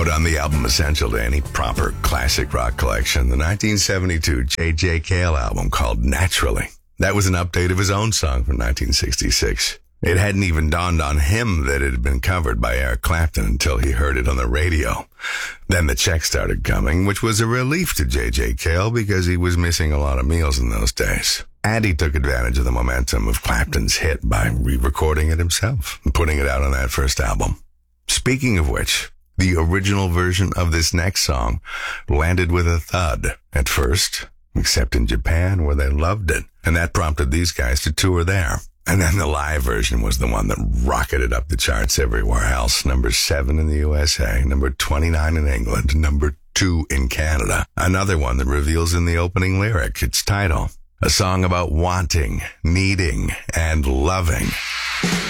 Out on the album essential to any proper classic rock collection, the 1972 J.J. Cale album called Naturally. That was an update of his own song from 1966. It hadn't even dawned on him that it had been covered by Eric Clapton until he heard it on the radio. Then the checks started coming, which was a relief to J.J. Cale because he was missing a lot of meals in those days. And he took advantage of the momentum of Clapton's hit by re-recording it himself and putting it out on that first album. Speaking of which, the original version of this next song landed with a thud at first, except in Japan where they loved it. And that prompted these guys to tour there. And then the live version was the one that rocketed up the charts everywhere else. Number 7 in the USA, number 29 in England, number 2 in Canada. Another one that reveals in the opening lyric its title. A song about wanting, needing, and loving.